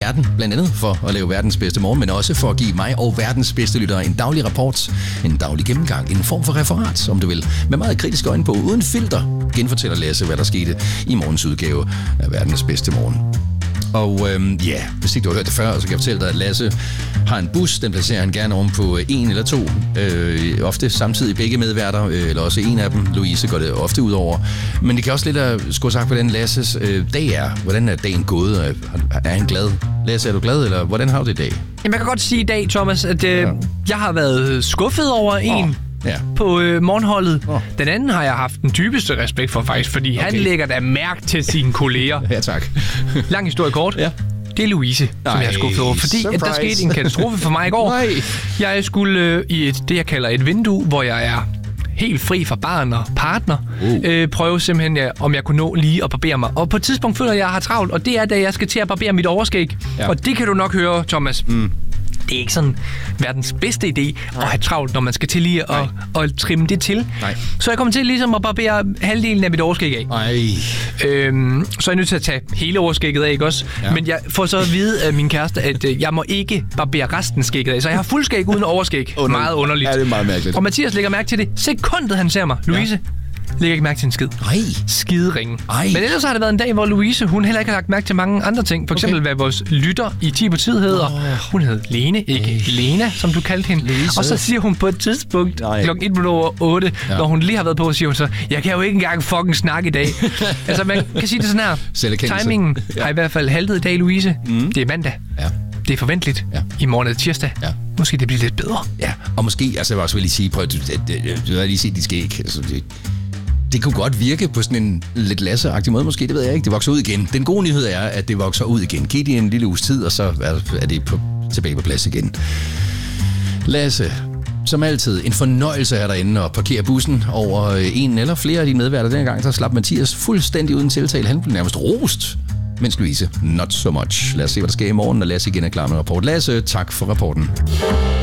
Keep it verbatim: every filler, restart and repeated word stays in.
verden, blandt andet for at lave verdens bedste morgen, men også for at give mig og verdens bedste lyttere en daglig rapport, en daglig gennemgang, en form for referat, om du vil, med meget kritisk øjne på, uden filter, genfortæller Lasse, hvad der skete i morgens udgave af verdens bedste morgen. Og øhm, ja, yeah, hvis ikke du har hørt det før, så kan jeg fortælle dig, at Lasse har en bus. Den placerer han gerne oven på en eller to. Øh, ofte samtidig begge medværter, øh, eller også en af dem. Louise går det ofte ud over. Men det kan også lidt at skulle sagt, hvordan Lasses øh, dag er. Hvordan er dagen gået? Er han glad? Lasse, er du glad, eller hvordan har du det i dag? Jamen, jeg kan godt sige i dag, Thomas, at øh, ja. jeg har været skuffet over en... Oh. Ja. På øh, morgenholdet. Oh. Den anden har jeg haft den dybeste respekt for, faktisk, fordi okay. han lægger da mærke til sine kolleger. Ja, tak. Lang historie kort. Ja. Det er Louise, Ej, som jeg er skuffet over, fordi at der skete en katastrofe for mig i går. Nej. Jeg skulle øh, i et, det, jeg kalder et vindue, hvor jeg er helt fri fra barn og partner, uh. øh, prøve simpelthen, ja, om jeg kunne nå lige at barbere mig. Og på et tidspunkt føler jeg, at jeg har travlt, og det er, da jeg skal til at barbere mit overskæg. Ja. Og det kan du nok høre, Thomas. Mm. Det er ikke sådan verdens bedste idé Nej. at have travlt, når man skal til lige at, at trimme det til. Nej. Så jeg kommer til ligesom at barbere halvdelen af mit overskæg af. Øhm, så er jeg nødt til at tage hele overskægget af, ikke også? Ja. Men jeg får så at vide af min kæreste, at øh, jeg må ikke barbere resten skægget af. Så jeg har fuld skæg uden overskæg. Under... Meget underligt. Ja, det er meget mærkeligt. Og Mathias lægger mærke til det. Sekundet han ser mig. Louise... Ja. lægger ikke mærke til en skid. Ej. Skide ringe. Ej. Men ellers har det været en dag, hvor Louise, hun heller ikke har lagt mærke til mange andre ting. For eksempel, okay. hvad vores lytter i ti på tid hedder. Oh. Hun hed Lene, ikke Ej. Lena, som du kaldte hende. Lise. Og så siger hun på et tidspunkt, klokken et minut over otte, ja. når hun lige har været på, siger hun så, jeg kan jo ikke engang fucking snakke i dag. Altså, man kan sige det sådan her. Timingen ja. har i hvert fald haltet i dag, Louise. Mm. Det er mandag. Ja. Det er forventeligt. Ja. I morgen er det tirsdag. Ja. Måske det bliver lidt bedre. Ja, og måske, altså jeg vil også lige sige, prøv at du har lige set de skæg. Altså, det, det kunne godt virke på sådan en lidt Lasse-agtig måde, måske, det ved jeg ikke. Det vokser ud igen. Den gode nyhed er, at det vokser ud igen. Giv det en lille uges tid, og så er det på, tilbage på plads igen. Lasse, som altid, en fornøjelse er derinde at parkere bussen over en eller flere af de medværter. Denne gang, så slap Mathias fuldstændig uden tiltale. Han blev nærmest rost. Mens Louise, not so much. Lad os se, hvad der sker i morgen, og Lasse igen er klar med rapport. Lasse, tak for rapporten.